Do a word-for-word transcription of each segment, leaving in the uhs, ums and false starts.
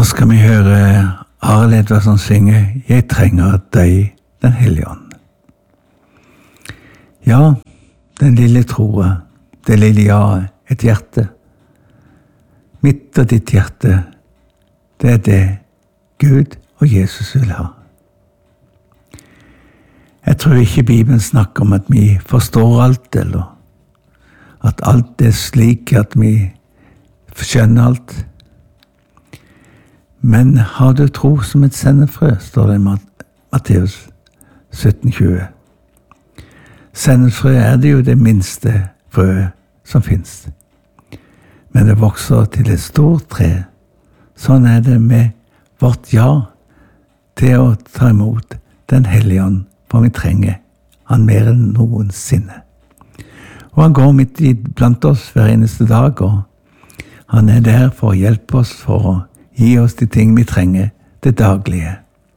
Nå skal vi høre Arild Edvardsen synge «Jeg trenger deg, den hellige ånd». Ja, den lille troa, det lille ja, et hjerte. Mitt og ditt hjerte, det er det Gud og Jesus vil ha. Jeg tror ikke Bibelen snakker om at vi forstår alt, eller at alt er slik at vi skjønner alt. Men har du tro som et sennefrø, står det i Matteus sytten tjue. Sennefrø er det jo det minste frøet som finnes. Men det vokser til et stort tre. Sånn er det med vårt ja til å ta imot den hellige ånd, for vi trenger han mer enn noensinne. Og han går midt i blant oss hver eneste dag, og han er der for å hjelpe oss, for å gi oss de ting vi trenger, det daglige.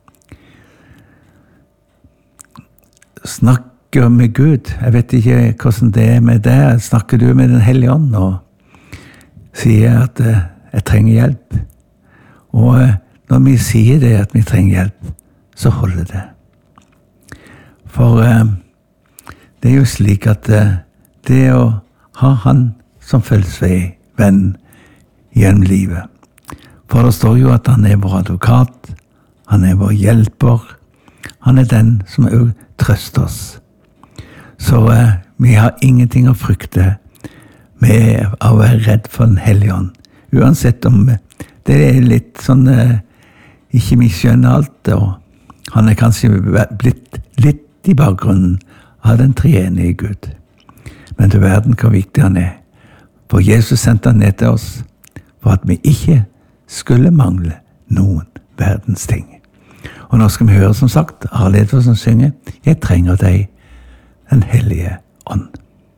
Snakker med Gud. Jeg vet ikke hvordan det er med deg. Snakker du med den hellige ånd og sier at uh, jeg trenger hjelp? Og uh, når vi sier det at vi trenger hjelp, så holder det. For uh, det er jo slik at uh, det å ha han som følgesvei, venn gjennom livet. For det står jo at han er vår advokat, han er vår hjelper, han er den som også trøster oss. Så eh, vi har ingenting å frykte med å være redd for den hellige ånd. Uansett om det er litt sånn, eh, ikke vi skjønner alt, og han er kanskje blitt litt i bakgrunnen av den treenige Gud. Men til verden hvor viktig han er. For Jesus sendte han ned til oss, for at vi ikke skulle mangle noen verdens ting. Og nå skal vi høre, som sagt, Arild Edvardsen synge «Jeg trenger deg, den hellige ånd».